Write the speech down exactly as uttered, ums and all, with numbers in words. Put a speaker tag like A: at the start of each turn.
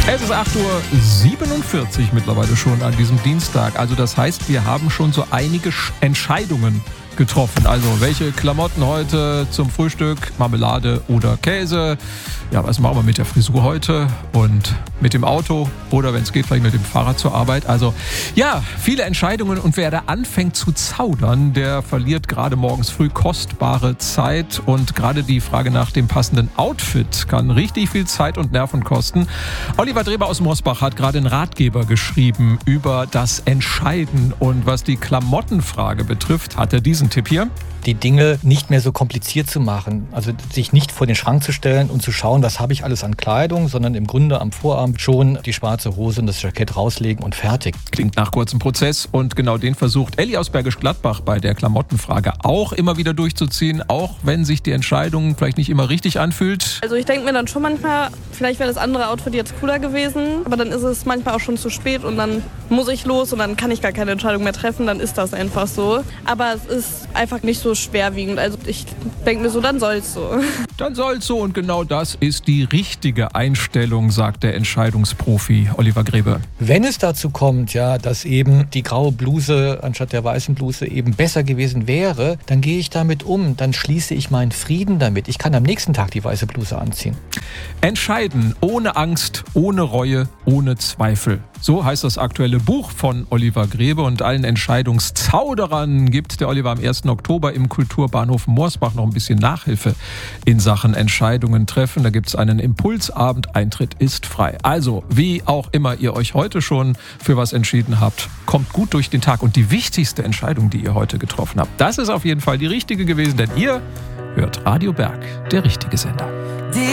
A: Es ist acht Uhr siebenundvierzig mittlerweile schon an diesem Dienstag. Also das heißt, wir haben schon so einige Entscheidungen getroffen. Also welche Klamotten heute zum Frühstück, Marmelade oder Käse. Ja, was machen wir mit der Frisur heute und mit dem Auto oder wenn es geht, vielleicht mit dem Fahrrad zur Arbeit. Also ja, viele Entscheidungen und wer da anfängt zu zaudern, der verliert gerade morgens früh kostbare Zeit und gerade die Frage nach dem passenden Outfit kann richtig viel Zeit und Nerven kosten. Oliver Dreber aus Mosbach hat gerade einen Ratgeber geschrieben über das Entscheiden und was die Klamottenfrage betrifft, hat er diesen Tipp hier.
B: Die Dinge nicht mehr so kompliziert zu machen. Also sich nicht vor den Schrank zu stellen und zu schauen, was habe ich alles an Kleidung, sondern im Grunde am Vorabend schon die schwarze Hose und das Jackett rauslegen und fertig.
A: Klingt nach kurzem Prozess und genau den versucht Elli aus Bergisch Gladbach bei der Klamottenfrage auch immer wieder durchzuziehen, auch wenn sich die Entscheidung vielleicht nicht immer richtig anfühlt.
C: Also ich denke mir dann schon manchmal, vielleicht wäre das andere Outfit jetzt cooler gewesen, aber dann ist es manchmal auch schon zu spät und dann muss ich los und dann kann ich gar keine Entscheidung mehr treffen, dann ist das einfach so. Aber es ist einfach nicht so schwerwiegend. Also ich denke mir so, dann soll's so.
A: Dann soll's so und genau das ist die richtige Einstellung, sagt der Entscheidungsprofi Oliver Grebe.
B: Wenn es dazu kommt, ja, dass eben die graue Bluse anstatt der weißen Bluse eben besser gewesen wäre, dann gehe ich damit um, dann schließe ich meinen Frieden damit. Ich kann am nächsten Tag die weiße Bluse anziehen.
A: Entscheiden ohne Angst, ohne Reue, ohne Zweifel. So heißt das aktuelle Buch von Oliver Grebe und allen Entscheidungszauderern gibt der Oliver am ersten Oktober im Kulturbahnhof Morsbach noch ein bisschen Nachhilfe in Sachen Entscheidungen treffen. Da gibt es einen Impulsabend, Eintritt ist frei. Also, wie auch immer ihr euch heute schon für was entschieden habt, kommt gut durch den Tag. Und die wichtigste Entscheidung, die ihr heute getroffen habt, das ist auf jeden Fall die richtige gewesen, denn ihr hört Radio Berg, der richtige Sender.